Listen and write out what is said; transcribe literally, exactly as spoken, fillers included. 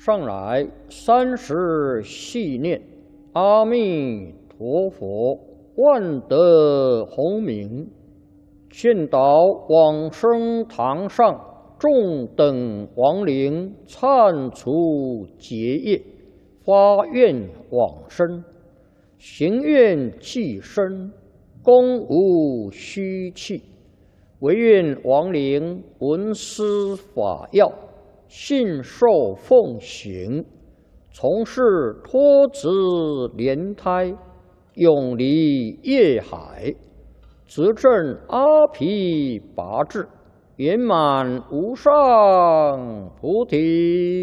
上来，三时系念阿弥陀佛，万德洪名，献导往生堂上众等亡灵，忏除结业，发愿往生，行愿既生，功无虚弃，唯愿亡灵闻思法要，信受奉行，从事脱子莲胎，永离业海，执证阿毗跋致，圆满无上菩提。